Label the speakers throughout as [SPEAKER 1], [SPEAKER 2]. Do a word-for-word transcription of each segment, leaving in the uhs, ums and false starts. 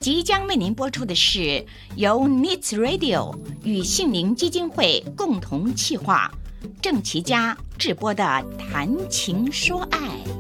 [SPEAKER 1] 即将为您播出的是由 Needs Radio 与杏林基金会共同企划，郑琦家制播的《谈情说爱》。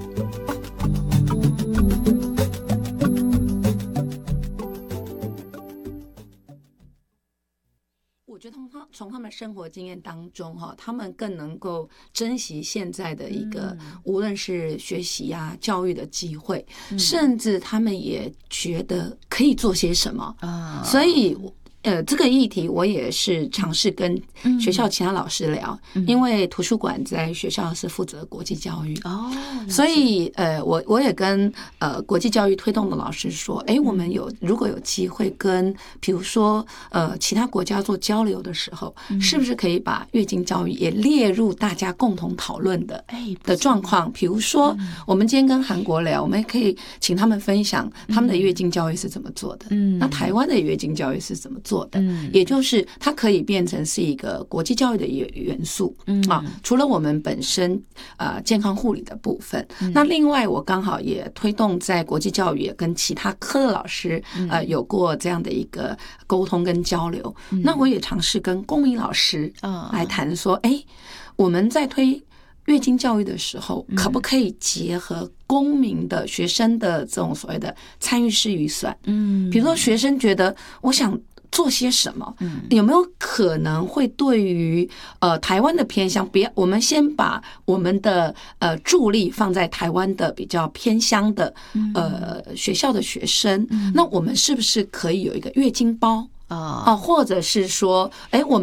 [SPEAKER 2] 我觉得从从他们生活经验当中哈，他们更能够珍惜现在的一个、嗯、无论是学习啊、教育的机会、嗯，甚至他们也觉得可以做些什么啊。所以呃，这个议题我也是尝试跟学校其他老师聊，嗯、因为图书馆在学校是负责国际教育哦，所以呃，我我也跟呃国际教育推动的老师说，哎，我们有如果有机会跟比如说呃其他国家做交流的时候，是不是可以把月经教育也列入大家共同讨论的的状况？比如说，我们今天跟韩国聊，我们也可以请他们分享他们的月经教育是怎么做的，嗯，那台湾的月经教育是怎么做的？嗯，也就是它可以变成是一个国际教育的元素，嗯啊，除了我们本身呃健康护理的部分，嗯、那另外我刚好也推动在国际教育也跟其他科的老师呃有过这样的一个沟通跟交流，嗯、那我也尝试跟公民老师来谈说，哎、欸，我们在推月经教育的时候，可不可以结合公民的学生的这种所谓的参与式预算？嗯，比如说学生觉得我想做些什么？有没有可能会对于呃台湾的偏乡，别我们先把我们的呃助力放在台湾的比较偏乡的呃学校的学生，那我们是不是可以有一个月经包啊？或者是说，哎，我们